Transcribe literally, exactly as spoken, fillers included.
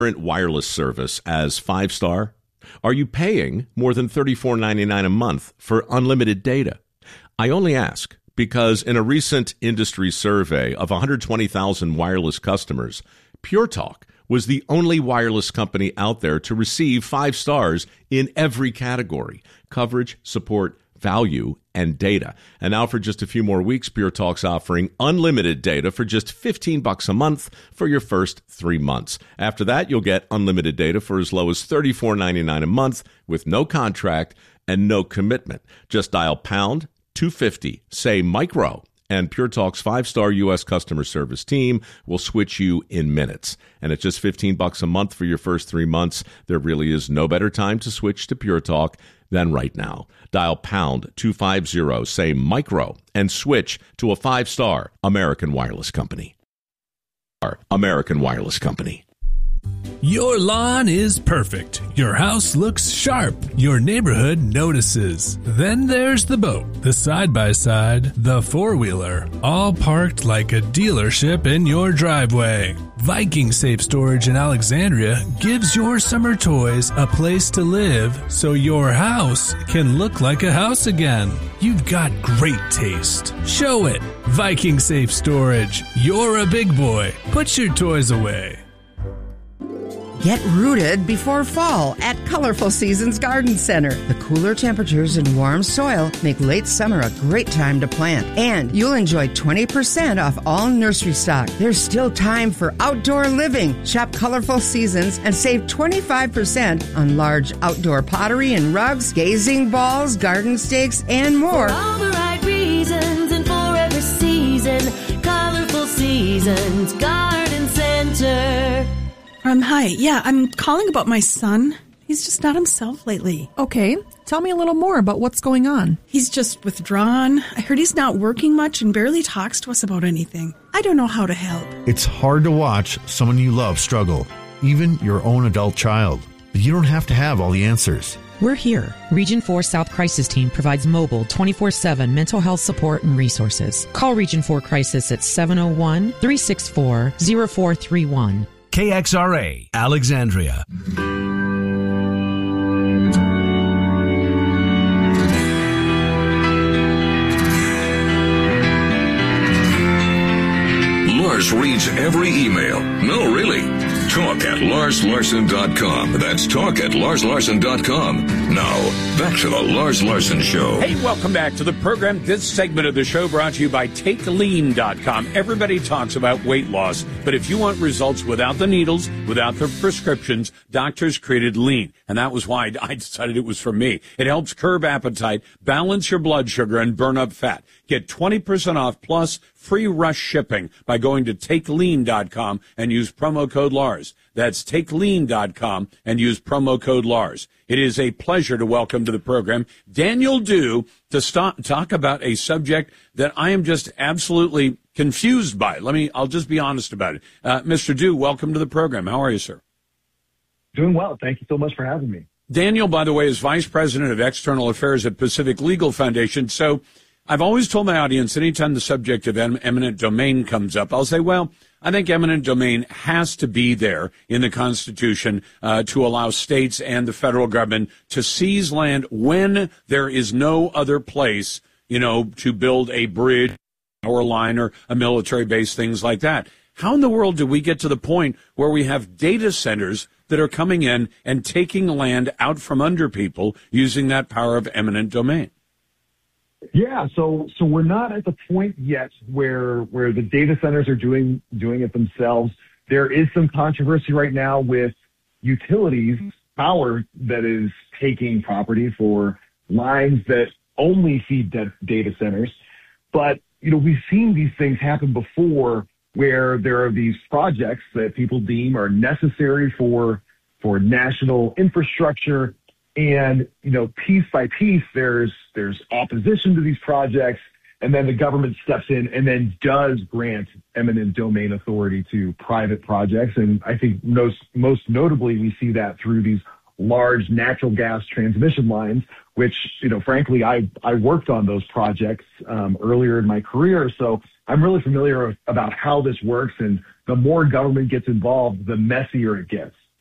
current wireless service as five star? Are you paying more than thirty-four ninety-nine a month for unlimited data? I only ask because in a recent industry survey of one hundred twenty thousand wireless customers, Pure Talk was the only wireless company out there to receive five stars in every category: coverage, support, value, and data. And now for just a few more weeks, Pure Talk's offering unlimited data for just fifteen bucks a month for your first three months. After that, you'll get unlimited data for as low as thirty-four ninety-nine a month with no contract and no commitment. Just dial pound two fifty, say micro, and Pure Talk's five-star U S customer service team will switch you in minutes. And at just fifteen bucks a month for your first three months, there really is no better time to switch to Pure Talk than right now. Dial pound two fifty, say micro, and switch to a five-star American Wireless Company. American Wireless Company. Your lawn is perfect. Your house looks sharp. Your neighborhood notices. Then there's the boat, the side-by-side, the four-wheeler, all parked like a dealership in your driveway. Viking Safe Storage in Alexandria gives your summer toys a place to live so your house can look like a house again. You've got great taste. Show it. Viking Safe Storage. You're a big boy. Put your toys away. Get rooted before fall at Colorful Seasons Garden Center. The cooler temperatures and warm soil make late summer a great time to plant. And you'll enjoy twenty percent off all nursery stock. There's still time for outdoor living. Shop Colorful Seasons and save twenty-five percent on large outdoor pottery and rugs, gazing balls, garden stakes, and more. For all the right reasons and for every season, Colorful Seasons Garden Center. Um, hi. Yeah, I'm calling about my son. He's just not himself lately. Okay. Tell me a little more about what's going on. He's just withdrawn. I heard he's not working much and barely talks to us about anything. I don't know how to help. It's hard to watch someone you love struggle, even your own adult child. But you don't have to have all the answers. We're here. Region four South Crisis Team provides mobile twenty-four seven mental health support and resources. Call Region four Crisis at seven oh one, three six four, oh four three one. K X R A, Alexandria. Lars reads every email. No, really. Talk at Lars Larson dot com. That's talk at Lars Larson dot com. Now, back to the Lars Larson Show. Hey, welcome back to the program. This segment of the show brought to you by Take Lean dot com. Everybody talks about weight loss, but if you want results without the needles, without the prescriptions, doctors created Lean. And that was why I decided it was for me. It helps curb appetite, balance your blood sugar, and burn up fat. Get twenty percent off plus free rush shipping by going to Take Lean dot com and use promo code Lars. That's Take Lean dot com and use promo code Lars. It is a pleasure to welcome to the program Daniel Dew to stop, talk about a subject that I am just absolutely confused by. Let me, I'll just be honest about it. Uh, Mister Dew, welcome to the program. How are you, sir? Doing well. Thank you so much for having me. Daniel, by the way, is Vice President of External Affairs at Pacific Legal Foundation. So I've always told my audience, anytime the subject of em- eminent domain comes up, I'll say, well, I think eminent domain has to be there in the Constitution uh, to allow states and the federal government to seize land when there is no other place, you know, to build a bridge or a line or a military base, things like that. How in the world do we get to the point where we have data centers that are coming in and taking land out from under people using that power of eminent domain? Yeah, so so we're not at the point yet where where the data centers are doing doing it themselves. There is some controversy right now with utilities, power that is taking property for lines that only feed de- data centers. But, you know, we've seen these things happen before where there are these projects that people deem are necessary for for national infrastructure. And, you know, piece by piece, there's there's opposition to these projects, and then the government steps in and then does grant eminent domain authority to private projects. And I think most most notably, we see that through these large natural gas transmission lines, which, you know, frankly, I I worked on those projects um, earlier in my career, so I'm really familiar about how this works. And the more government gets involved, the messier it gets.